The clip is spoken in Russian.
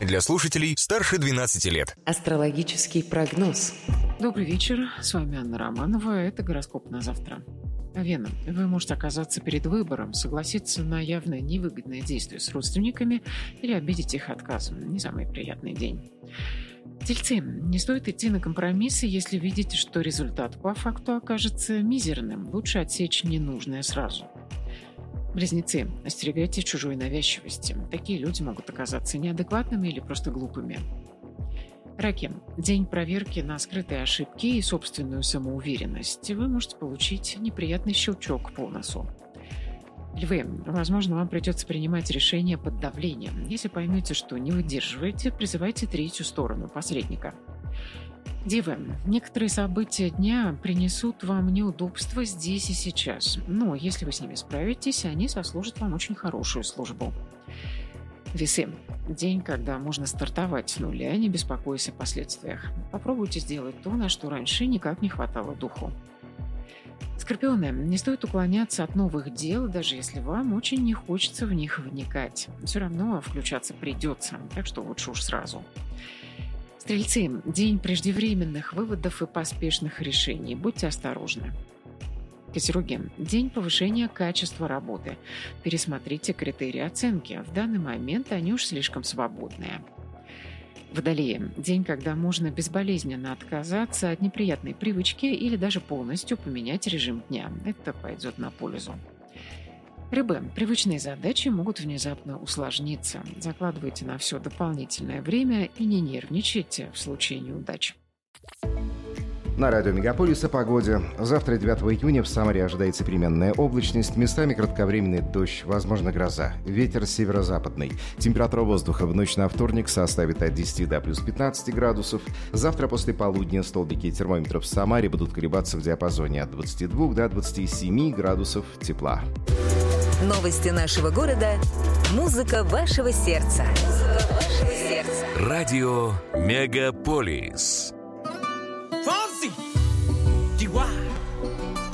Для слушателей старше 12 лет. Астрологический прогноз. Добрый вечер, с вами Анна Романова, это гороскоп на завтра. Вена, вы можете оказаться перед выбором, согласиться на явно невыгодное действие с родственниками или обидеть их отказом. Не самый приятный день. Тельцы, не стоит идти на компромиссы, если видите, что результат по факту окажется мизерным. Лучше отсечь ненужное сразу. Близнецы, остерегайтесь чужой навязчивости. Такие люди могут оказаться неадекватными или просто глупыми. Раки, день проверки на скрытые ошибки и собственную самоуверенность. Вы можете получить неприятный щелчок по носу. Львы, возможно, вам придется принимать решения под давлением. Если поймете, что не выдерживаете, призывайте третью сторону, посредника. Девы, некоторые события дня принесут вам неудобства здесь и сейчас. Но если вы с ними справитесь, они сослужат вам очень хорошую службу. Весы. День, когда можно стартовать с нуля, не беспокоясь о последствиях. Попробуйте сделать то, на что раньше никак не хватало духу. Скорпионы, не стоит уклоняться от новых дел, даже если вам очень не хочется в них вникать. Все равно включаться придется, так что лучше уж сразу. Стрельцы, день преждевременных выводов и поспешных решений. Будьте осторожны. Козероги, день повышения качества работы. Пересмотрите критерии оценки. В данный момент они уж слишком свободные. Водолеи, день, когда можно безболезненно отказаться от неприятной привычки или даже полностью поменять режим дня. Это пойдет на пользу. Рыбы, привычные задачи могут внезапно усложниться. Закладывайте на все дополнительное время и не нервничайте в случае неудач. На радио Мегаполис о погоде. Завтра, 9 июня, в Самаре ожидается переменная облачность, местами кратковременный дождь, возможно гроза. Ветер северо-западный. Температура воздуха в ночь на вторник составит от 10 до плюс 15 градусов. Завтра после полудня столбики термометров в Самаре будут колебаться в диапазоне от 22 до 27 градусов тепла. Новости нашего города. Музыка вашего сердца. Радио Мегаполис.